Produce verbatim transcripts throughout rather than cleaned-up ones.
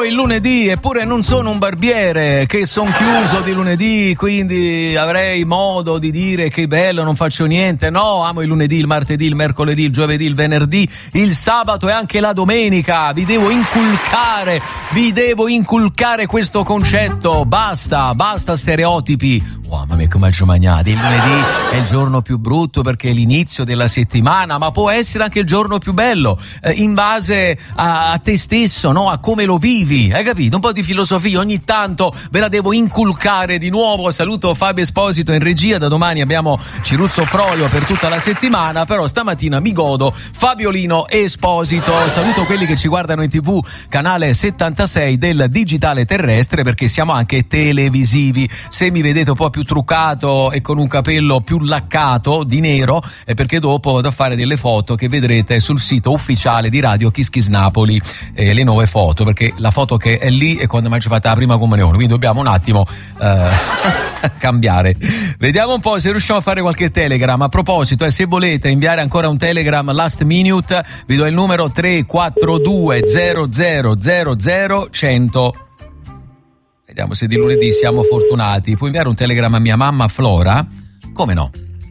il lunedì, eppure non sono un barbiere, che son chiuso di lunedì, quindi avrei modo di dire che bello, non faccio niente. No, amo il lunedì, il martedì, il mercoledì, il giovedì, il venerdì, il sabato e anche la domenica. Vi devo inculcare, vi devo inculcare questo concetto. Basta, basta stereotipi. Oh, mamma mia, come ci mangiate. Il lunedì è il giorno più brutto perché è l'inizio della settimana, ma può essere anche il giorno più bello, eh, in base a, a te stesso, no? A come lo vivi, hai capito? Un po' di filosofia ogni tanto ve la devo inculcare di nuovo. Saluto Fabio Esposito in regia, da domani abbiamo Ciruzzo Froio per tutta la settimana, però stamattina mi godo Fabiolino Esposito. Saluto quelli che ci guardano in tv, canale settantasei del digitale terrestre, perché siamo anche televisivi. Se mi vedete un po' più truccato e con un capello più laccato di nero è perché dopo vado a fare delle foto che vedrete sul sito ufficiale di Radio Kiss Kiss Napoli, eh, le nuove foto, perché la foto che è lì è quando mi ci fatta la prima comunione, quindi dobbiamo un attimo eh, cambiare. Vediamo un po' se riusciamo a fare qualche telegram. A proposito, eh, se volete inviare ancora un telegram last minute, vi do il numero tre quattro due zero zero zero zero cento. Vediamo se di lunedì siamo fortunati. Puoi inviare un telegram a mia mamma Flora? Come no?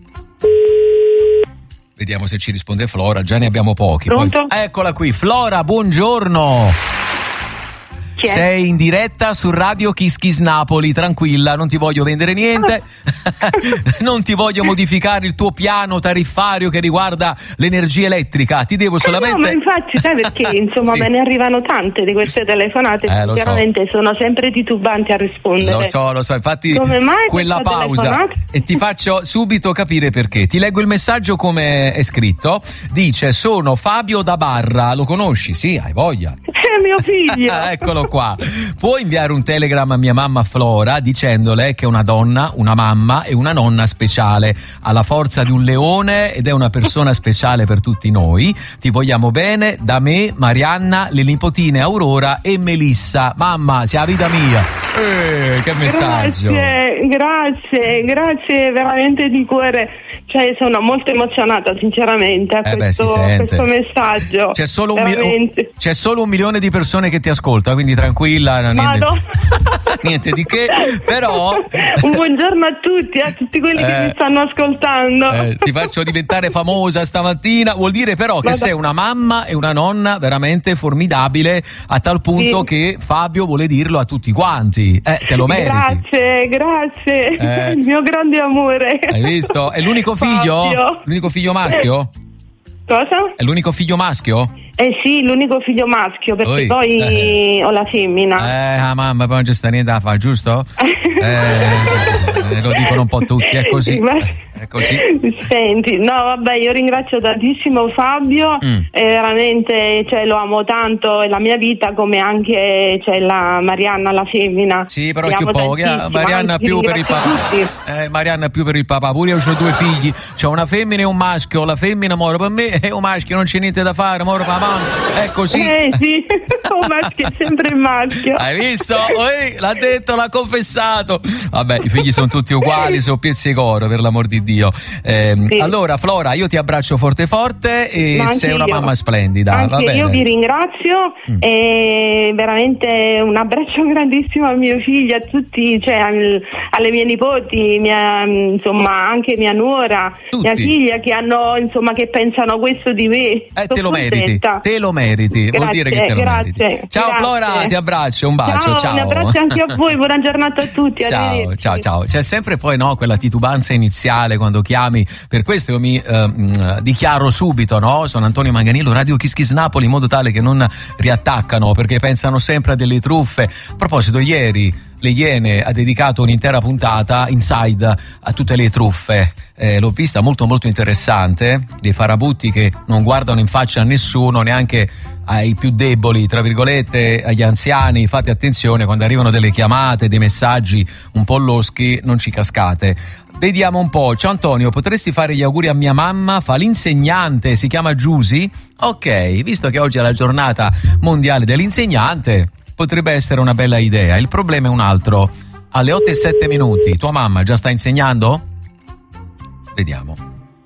Vediamo se ci risponde Flora, già ne abbiamo pochi. Poi... Eccola qui, Flora, buongiorno. Chi è? Sei in diretta su Radio Kiss Kiss Napoli, tranquilla, non ti voglio vendere niente, non ti voglio modificare il tuo piano tariffario che riguarda l'energia elettrica, ti devo solamente... Eh no, ma infatti sai perché, insomma, sì. me ne arrivano tante di queste telefonate, eh, chiaramente so. Sono sempre titubanti a rispondere. Lo so, lo so, infatti come mai quella pausa, e ti faccio subito capire perché. Ti leggo il messaggio come è scritto, dice: sono Fabio da Barra, lo conosci? Sì, hai voglia. È mio figlio. Eccolo qua. Puoi inviare un telegram a mia mamma Flora dicendole che è una donna, una mamma e una nonna speciale, ha la forza di un leone ed è una persona speciale per tutti noi. Ti vogliamo bene, da me, Marianna, le nipotine Aurora e Melissa. Mamma, sei la vita mia. Eh, che messaggio. Grazie, grazie, grazie veramente di cuore. Cioè, sono molto emozionata sinceramente a eh questo, beh, questo messaggio. C'è solo, un mi- c'è solo un milione di persone che ti ascolta, quindi tranquilla, niente, niente di che, però un buongiorno a tutti, a tutti quelli eh, che mi stanno ascoltando. Eh, ti faccio diventare famosa stamattina, vuol dire però che Vada. sei una mamma e una nonna veramente formidabile, a tal punto sì. che Fabio vuole dirlo a tutti quanti. Eh, te lo meriti. Grazie, grazie. Eh. Il mio grande amore. Hai visto? È l'unico figlio? Fabio. L'unico figlio maschio? Cosa? È l'unico figlio maschio? Eh sì, l'unico figlio maschio, perché Oi. poi eh. ho la femmina. Eh, ah, mamma, poi non c'è sta niente da fare, giusto? eh, lo dicono un po' tutti, è così. È così. Senti, no, vabbè, io ringrazio tantissimo Fabio, mm. e veramente, cioè, lo amo tanto, è la mia vita, come anche cioè, la Marianna, la femmina. Sì, però è più poco. Marianna più per il papà. Eh, Marianna più per il papà. Pure io ho due figli, c'ho una femmina e un maschio. La femmina muore per me e un maschio non c'è niente da fare, muore per la mamma. È così. Eh sì, un maschio è sempre il maschio. Hai visto? Oi, l'ha detto, l'ha confessato. Vabbè, i figli sono tutti uguali, sono pizzicoro, per l'amor di Dio. Eh, sì. Allora, Flora, io ti abbraccio forte forte e sei una io. mamma splendida. Anche Va bene. Io vi ringrazio mm. e veramente un abbraccio grandissimo a mio figlio, a tutti, cioè al, alle mie nipoti, mia, insomma anche mia nuora, tutti. Mia figlia, che hanno, insomma, che pensano questo di me. Eh, te lo meriti, te lo meriti, grazie, vuol dire che te lo grazie, meriti. Ciao grazie. Flora, ti abbraccio, un bacio, ciao. ciao. Un abbraccio anche a voi, buona giornata a tutti. Ciao, ciao, ciao. C'è sempre poi no, quella titubanza iniziale quando chiami, per questo io mi eh, mh, dichiaro subito, no? Sono Antonio Manganillo, Radio Kiss Kiss Napoli, in modo tale che non riattaccano, perché pensano sempre a delle truffe. A proposito, ieri Le Iene ha dedicato un'intera puntata Inside a tutte le truffe. Eh, l'ho vista molto molto interessante, dei farabutti che non guardano in faccia a nessuno, neanche ai più deboli, tra virgolette, agli anziani. Fate attenzione quando arrivano delle chiamate, dei messaggi un po' loschi, non ci cascate. Vediamo un po'. Ciao Antonio, potresti fare gli auguri a mia mamma? Fa l'insegnante, si chiama Giusy. Ok, visto che oggi è la giornata mondiale dell'insegnante, potrebbe essere una bella idea. Il problema è un altro. Alle otto e sette minuti, tua mamma già sta insegnando? Vediamo.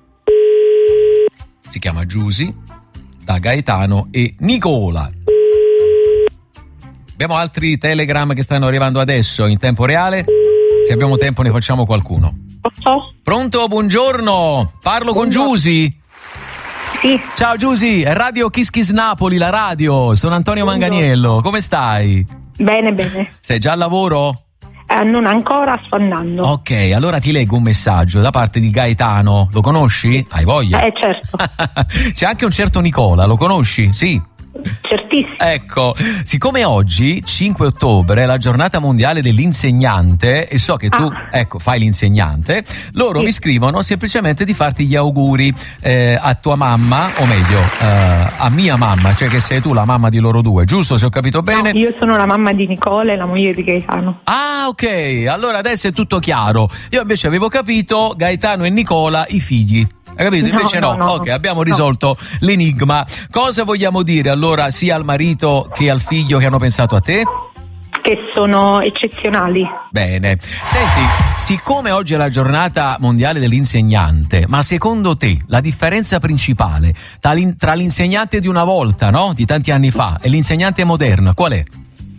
Si chiama Giusy, da Gaetano e Nicola. Abbiamo altri Telegram che stanno arrivando adesso in tempo reale. Se abbiamo tempo ne facciamo qualcuno. Pronto? Pronto, buongiorno. Parlo con Giusy. Sì. Ciao Giusy, è Radio Kiss Kiss Napoli, la radio. Sono Antonio Buongiorno. Manganiello. Come stai? Bene, bene. Sei già al lavoro? Eh, non ancora, sto andando. Ok, allora ti leggo un messaggio da parte di Gaetano. Lo conosci? Hai voglia? Eh, certo. C'è anche un certo Nicola, lo conosci? Sì. Certissimo. Ecco, siccome oggi, cinque ottobre, è la giornata mondiale dell'insegnante e so che tu, Ah. ecco, fai l'insegnante, loro Sì. mi scrivono semplicemente di farti gli auguri eh, a tua mamma, o meglio, eh, a mia mamma, cioè che sei tu la mamma di loro due, giusto? Se ho capito bene? No, io sono la mamma di Nicole, la moglie di Gaetano. Ah, ok, allora adesso è tutto chiaro. Io invece avevo capito Gaetano e Nicola i figli. Hai capito? No, Invece no, no, no. ok, abbiamo risolto l'enigma. Cosa vogliamo dire allora sia al marito che al figlio che hanno pensato a te? Che sono eccezionali. Bene. Senti, siccome oggi è la giornata mondiale dell'insegnante, ma secondo te la differenza principale tra, l'in- tra l'insegnante di una volta, no? Di tanti anni fa, e l'insegnante moderno, qual è?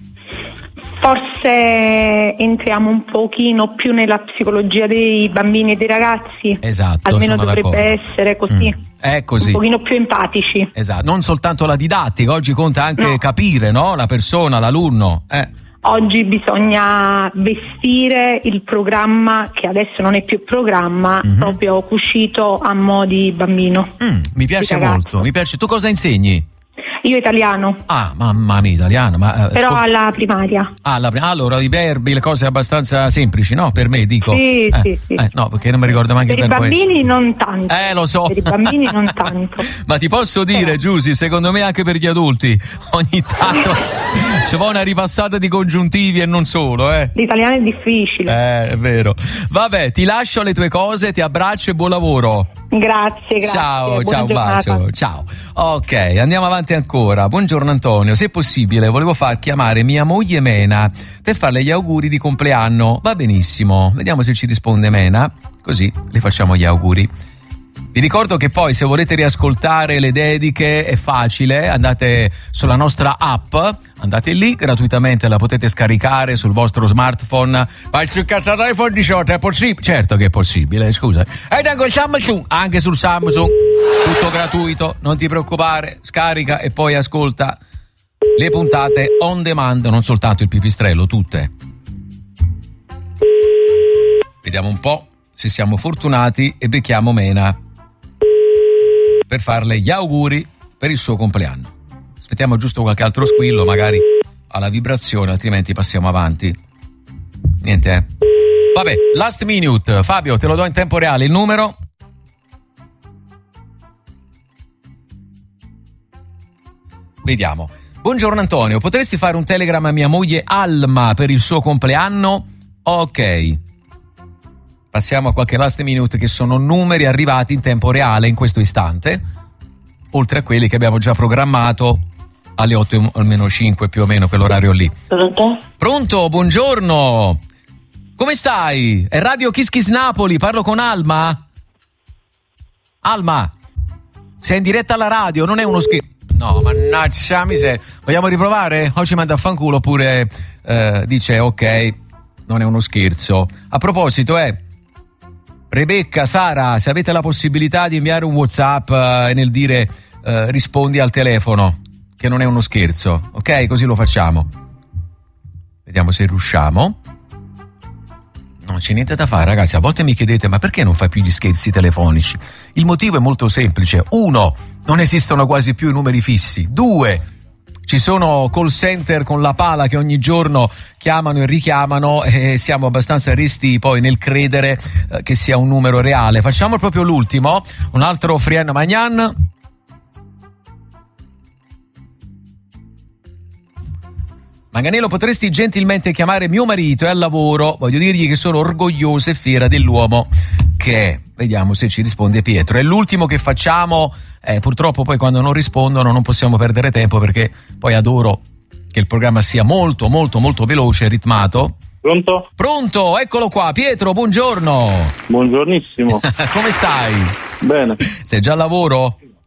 Forse entriamo un pochino più nella psicologia dei bambini e dei ragazzi. Esatto, Almeno sono dovrebbe d'accordo. essere così. Mm, è così. Un pochino più empatici. Esatto, non soltanto la didattica, oggi conta anche No. capire, no? La persona, l'alunno. Eh. Oggi bisogna vestire il programma, che adesso non è più programma, Mhm. proprio cucito a mo' di bambino. Mm, mi piace Di ragazzo. molto, mi piace. Tu cosa insegni? Io italiano, Ah, mamma mia, italiano, ma... eh, però scop- alla primaria. Ah, la- allora i verbi, le cose abbastanza semplici, no? Per me, dico. Sì, eh, sì, sì. eh, no, perché non mi ricordo neanche Per il i verbo bambini essere. non tanto. Eh, lo so. Per i bambini non tanto. Ma ti posso dire, Però. Giusy, secondo me anche per gli adulti, ogni tanto ci va una ripassata di congiuntivi e non solo, eh. L'italiano è difficile. Eh, è vero. Vabbè, ti lascio le tue cose, ti abbraccio e buon lavoro. Grazie, grazie. Ciao, Buona ciao, un giornata. bacio. Ciao. Ok, andiamo avanti ancora. Buongiorno Antonio, se possibile volevo far chiamare mia moglie Mena per farle gli auguri di compleanno. Va benissimo. Vediamo se ci risponde Mena, così le facciamo gli auguri. Vi ricordo che poi se volete riascoltare le dediche è facile, andate sulla nostra app, andate lì, gratuitamente la potete scaricare sul vostro smartphone. Ma sul cazzo dell'iPhone diciotto è possibile? Certo che è possibile, scusa. E anche il Samsung, anche sul Samsung, tutto gratuito, non ti preoccupare, scarica e poi ascolta le puntate on demand, non soltanto il pipistrello, tutte. Vediamo un po' se siamo fortunati e becchiamo Mena per farle gli auguri per il suo compleanno. Aspettiamo giusto qualche altro squillo, magari alla vibrazione, altrimenti passiamo avanti. Niente, eh? Vabbè, last minute. Fabio, te lo do in tempo reale il numero. Vediamo. Buongiorno Antonio, potresti fare un telegram a mia moglie Alma per il suo compleanno? Ok. Passiamo a qualche last minute, che sono numeri arrivati in tempo reale in questo istante, oltre a quelli che abbiamo già programmato alle otto almeno cinque più o meno, quell'orario lì. Pronto? Pronto, buongiorno. Come stai? È Radio Kiss Kiss Napoli, parlo con Alma? Alma, sei in diretta alla radio, non è uno scherzo. No, mannaggia miseria. Vogliamo riprovare? O ci manda a fanculo oppure eh, dice ok, non è uno scherzo. A proposito, eh, Rebecca, Sara, se avete la possibilità di inviare un WhatsApp eh, nel dire eh, rispondi al telefono, che non è uno scherzo, ok? Così lo facciamo. Vediamo se riusciamo. Non c'è niente da fare, ragazzi. A volte mi chiedete, ma perché non fai più gli scherzi telefonici? Il motivo è molto semplice. Uno, non esistono quasi più i numeri fissi. Due, ci sono call center con la pala che ogni giorno chiamano e richiamano e siamo abbastanza resti poi nel credere eh, che sia un numero reale. Facciamo proprio l'ultimo, un altro Frienne Magnan. Manganello, potresti gentilmente chiamare mio marito, è al lavoro, voglio dirgli che sono orgogliosa e fiera dell'uomo che è. Vediamo se ci risponde Pietro. È l'ultimo che facciamo, eh, purtroppo poi quando non rispondono non possiamo perdere tempo, perché poi adoro che il programma sia molto molto molto veloce e ritmato. Pronto? Pronto, eccolo qua, Pietro, buongiorno. Buongiornissimo. Come stai? Bene. Sei già al lavoro?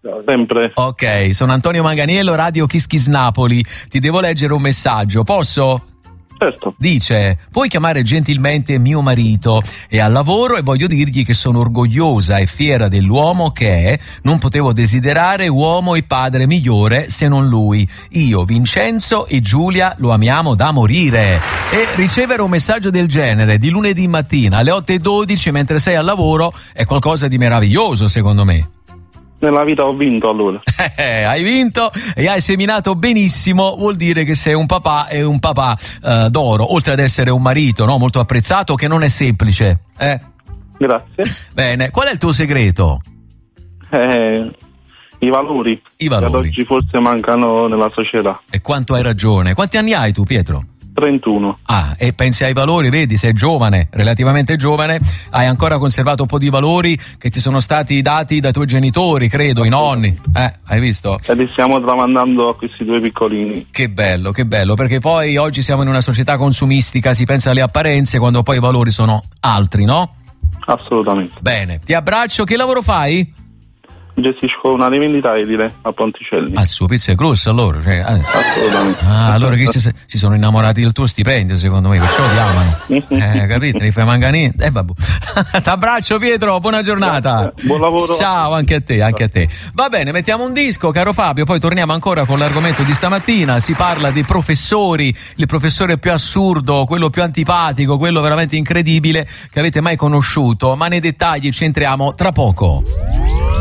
Sempre. Ok, sono Antonio Manganiello, Radio Kiss Kiss Napoli. Ti devo leggere un messaggio, posso? Certo. Dice: puoi chiamare gentilmente mio marito, è al lavoro e voglio dirgli che sono orgogliosa e fiera dell'uomo che è, non potevo desiderare uomo e padre migliore se non lui. Io, Vincenzo e Giulia lo amiamo da morire. E ricevere un messaggio del genere di lunedì mattina alle otto e dodici mentre sei al lavoro è qualcosa di meraviglioso, secondo me. Nella vita ho vinto allora. Eh, hai vinto e hai seminato benissimo, vuol dire che sei un papà e un papà eh, d'oro, oltre ad essere un marito, no? Molto apprezzato, che non è semplice. Eh? Grazie. Bene, qual è il tuo segreto? Eh, I valori. I valori. Che ad oggi forse mancano nella società. E quanto hai ragione. Quanti anni hai tu, Pietro? trentuno. Ah, e pensi ai valori, vedi, sei giovane, relativamente giovane, hai ancora conservato un po' di valori che ti sono stati dati dai tuoi genitori, credo, i nonni. Eh, hai visto? E li stiamo tramandando a questi due piccolini. Che bello, che bello, perché poi oggi siamo in una società consumistica, si pensa alle apparenze quando poi i valori sono altri, no? Assolutamente. Bene, ti abbraccio, che lavoro fai? Gestisco una rivendita edile a Ponticelli. Al suo Pizza e Cruz, allora? Cioè, eh. Assolutamente. Ah, allora che si, si sono innamorati del tuo stipendio, secondo me, perciò ti amano. Eh, capito? Li fai manganini? Eh, vabbè. T'abbraccio, Pietro, buona giornata. Buon lavoro. Ciao, anche a te, anche a te. Va bene, mettiamo un disco, caro Fabio, poi torniamo ancora con l'argomento di stamattina. Si parla dei professori, il professore più assurdo, quello più antipatico, quello veramente incredibile che avete mai conosciuto, ma nei dettagli ci entriamo tra poco.